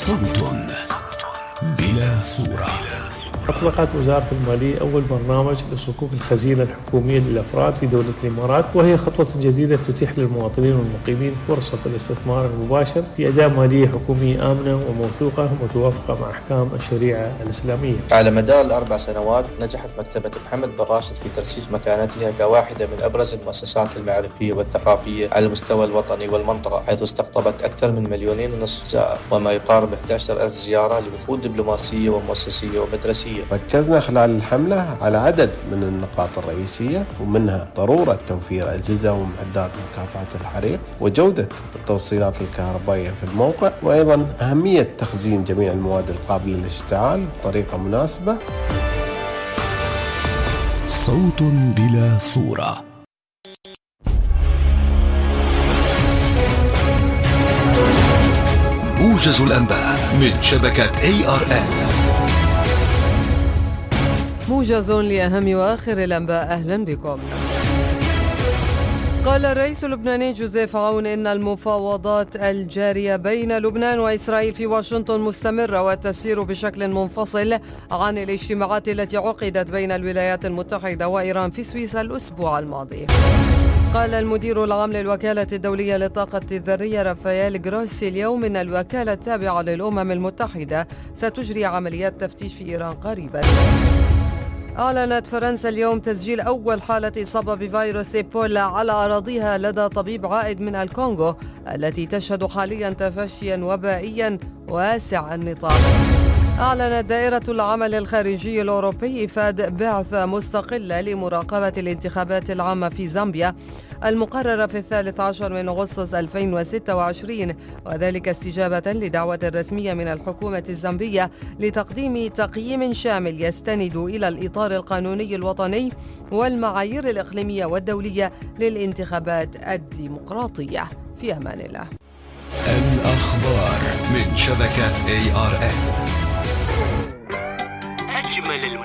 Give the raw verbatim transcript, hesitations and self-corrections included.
صوت بلا صورة. أطلقت وزارة المالية أول برنامج لصكوك الخزينة الحكومية للأفراد في دولة الإمارات، وهي خطوة جديدة تتيح للمواطنين والمقيمين فرصة الاستثمار المباشر في أداة مالية حكومية آمنة وموثوقة متوافقة مع أحكام الشريعة الإسلامية. على مدار الأربع سنوات نجحت مكتبة محمد بن راشد في ترسيخ مكانتها كواحدة من أبرز المؤسسات المعرفية والثقافية على المستوى الوطني والمنطقة، حيث استقطبت أكثر من مليونين ونصف زائر وما يقارب أحد عشر ألف زيارة لوفود دبلوماسية ومؤسسية ومدرسية. ركزنا خلال الحملة على عدد من النقاط الرئيسية، ومنها ضرورة توفير أجهزة ومعدات مكافحة الحريق وجودة التوصيلات الكهربائية في الموقع، وأيضا أهمية تخزين جميع المواد القابلة للاشتعال بطريقة مناسبة. صوت بلا صورة. موجز الأنباء من شبكة إيه آر إل. موجز لأهم وآخر الأنباء، أهلا بكم. قال الرئيس اللبناني جوزيف عون إن المفاوضات الجارية بين لبنان وإسرائيل في واشنطن مستمرة وتسير بشكل منفصل عن الاجتماعات التي عقدت بين الولايات المتحدة وإيران في سويسرا الأسبوع الماضي. قال المدير العام للوكالة الدولية للطاقة الذرية رافائيل جروسي اليوم إن الوكالة التابعة للأمم المتحدة ستجري عمليات تفتيش في إيران قريبا. أعلنت فرنسا اليوم تسجيل أول حالة إصابة بفيروس إيبولا على أراضيها لدى طبيب عائد من الكونغو، التي تشهد حاليا تفشيا وبائيا واسع النطاق. أعلنت دائرة العمل الخارجي الأوروبي إفاد بعثة مستقلة لمراقبة الانتخابات العامة في زامبيا المقررة في الثالث عشر من أغسطس ألفين وستة وعشرين، وذلك استجابة لدعوة رسمية من الحكومة الزامبية لتقديم تقييم شامل يستند إلى الإطار القانوني الوطني والمعايير الإقليمية والدولية للانتخابات الديمقراطية. في أمان الله. الأخبار من شبكة إيه آر إل. أجمل